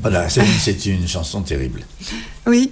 Voilà, c'est une chanson terrible. Oui.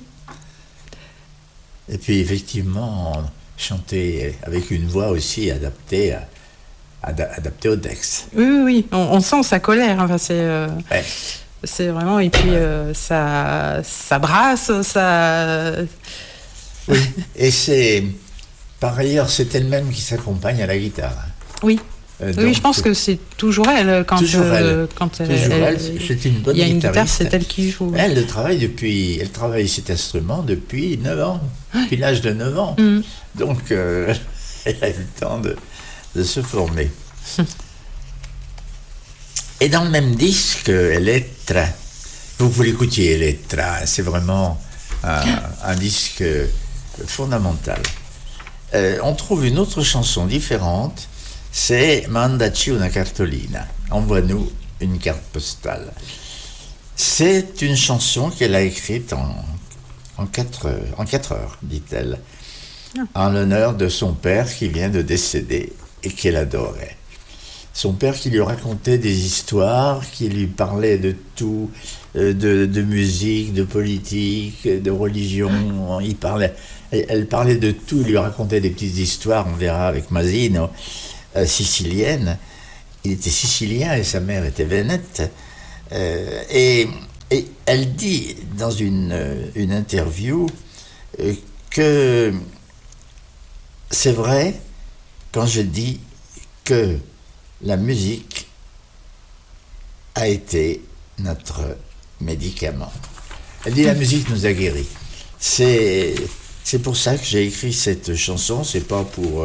Et puis effectivement, chanter avec une voix aussi adaptée au texte. Oui. On sent sa colère. Enfin, Ouais. c'est vraiment. Et puis, ça brasse, ça. Oui. Et par ailleurs, c'est elle-même qui s'accompagne à la guitare. Oui. Donc, oui, je pense que c'est toujours elle. Toujours elle. C'est une bonne guitariste. Il y a une guitare, c'est elle qui joue. Elle travaille cet instrument depuis 9 ans, depuis l'âge de 9 ans. Donc, elle a eu le temps de se former. Et dans le même disque, Elettra, vous l'écoutiez, Elettra, c'est vraiment un disque fondamental. On trouve une autre chanson différente, c'est Mandaci una cartolina, envoie-nous une carte postale. C'est une chanson qu'elle a écrite en 4 heures, dit-elle, en l'honneur de son père qui vient de décéder et qu'elle adorait. Son père qui lui racontait des histoires, qui lui parlait de tout, de musique, de politique, de religion. Elle parlait de tout, il lui racontait des petites histoires, on verra avec Masino, sicilienne. Il était sicilien et sa mère était vénète. Et elle dit dans une interview que c'est vrai quand je dis que la musique a été notre médicament. Elle dit la musique nous a guéris. C'est pour ça que j'ai écrit cette chanson. C'est pas pour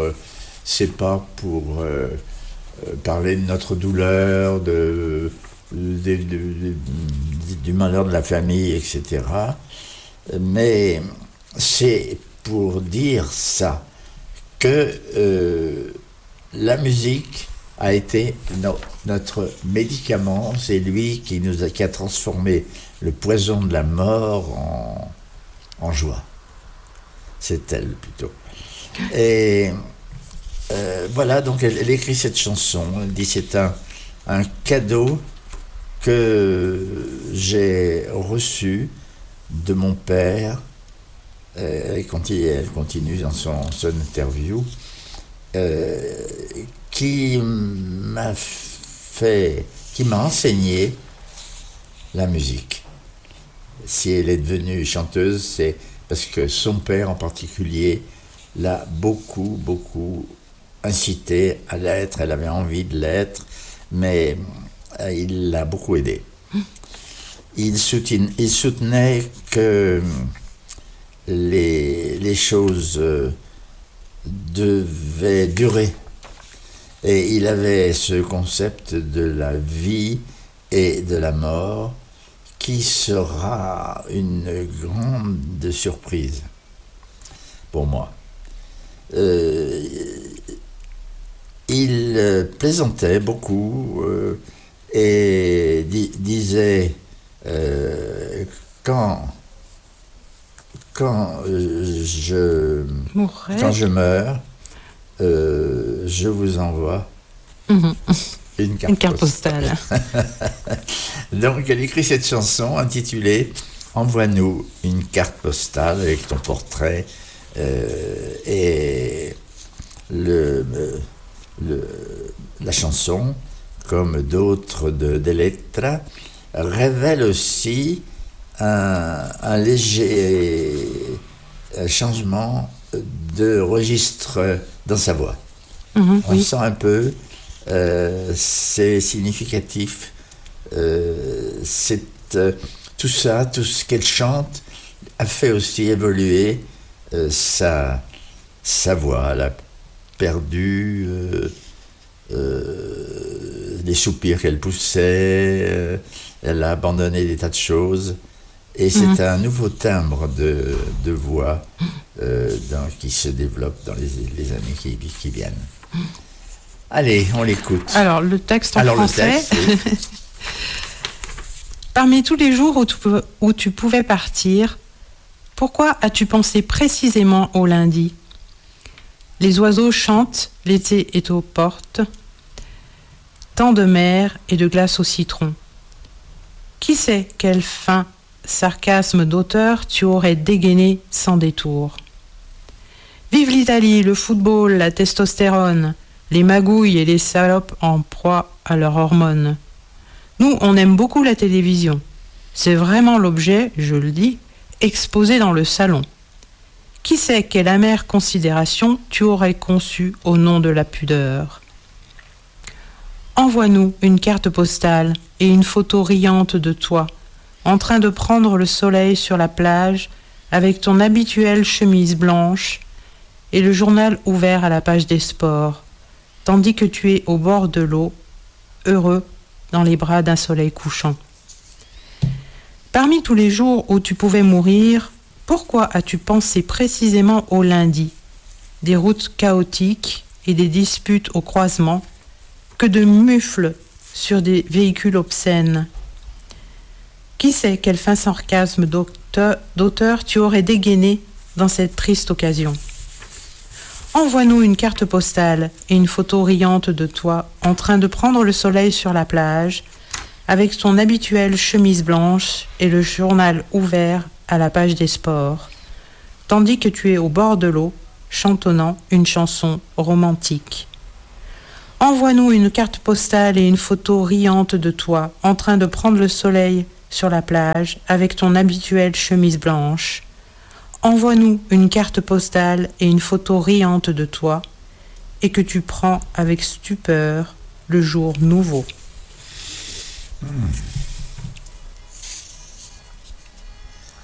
parler de notre douleur, du malheur de la famille, etc. Mais c'est pour dire ça, que la musique a été notre médicament. C'est lui qui a transformé le poison de la mort en joie. C'est elle plutôt. Et voilà, donc elle écrit cette chanson. Elle dit c'est un cadeau que j'ai reçu de mon père. Elle continue dans son interview, qui m'a enseigné la musique. Si elle est devenue chanteuse, c'est parce que son père en particulier l'a beaucoup incité à l'être. Elle avait envie de l'être, mais il l'a beaucoup aidé. Il soutenait que les choses devaient durer. Et il avait ce concept de la vie et de la mort qui sera une grande surprise pour moi. Il plaisantait beaucoup et disait quand je meurs, je vous envoie une carte postale. Donc elle écrit cette chanson intitulée « Envoie-nous une carte postale avec ton portrait » et la chanson, comme d'autres d'Elettra, révèle aussi un léger changement de registre dans sa voix. On sent un peu, c'est significatif, tout ça, tout ce qu'elle chante a fait aussi évoluer sa voix. Elle a perdu les soupirs qu'elle poussait, elle a abandonné des tas de choses. Et c'est un nouveau timbre de voix qui se développe dans les années qui viennent. Allez, on l'écoute. Alors, le texte en français. Le texte, oui. Parmi tous les jours où tu pouvais partir, pourquoi as-tu pensé précisément au lundi ? Les oiseaux chantent, l'été est aux portes. Tant de mer et de glace au citron. Qui sait quel fin sarcasme d'auteur tu aurais dégainé sans détour. Vive l'Italie, le football, la testostérone, les magouilles et les salopes en proie à leurs hormones. Nous, on aime beaucoup la télévision. C'est vraiment l'objet, je le dis, exposé dans le salon. Qui sait quelle amère considération tu aurais conçue au nom de la pudeur. Envoie-nous une carte postale et une photo riante de toi, en train de prendre le soleil sur la plage avec ton habituelle chemise blanche et le journal ouvert à la page des sports, tandis que tu es au bord de l'eau, heureux dans les bras d'un soleil couchant. Parmi tous les jours où tu pouvais mourir, pourquoi as-tu pensé précisément au lundi, des routes chaotiques et des disputes au croisement, que de mufles sur des véhicules obscènes? Qui sait quel fin sarcasme d'auteur tu aurais dégainé dans cette triste occasion. Envoie-nous une carte postale et une photo riante de toi en train de prendre le soleil sur la plage, avec ton habituelle chemise blanche et le journal ouvert à la page des sports, tandis que tu es au bord de l'eau, chantonnant une chanson romantique. Envoie-nous une carte postale et une photo riante de toi en train de prendre le soleil sur la plage avec ton habituelle chemise blanche. Envoie-nous une carte postale et une photo riante de toi et que tu prends avec stupeur le jour nouveau.